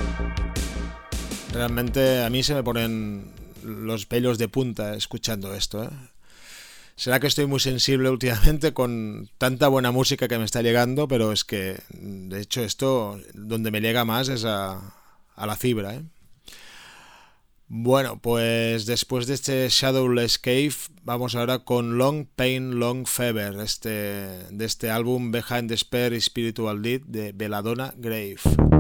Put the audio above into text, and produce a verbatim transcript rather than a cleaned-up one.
Realmente a mí se me ponen los pelos de punta escuchando esto, ¿eh? Será que estoy muy sensible últimamente con tanta buena música que me está llegando, pero es que, de hecho, esto donde me llega más es a, a la fibra, ¿eh? Bueno, pues después de este Shadowless Cave, vamos ahora con Long Pain, Long Fever, este, de este álbum Behind Despair Spiritual Deed de Belladonna Grave.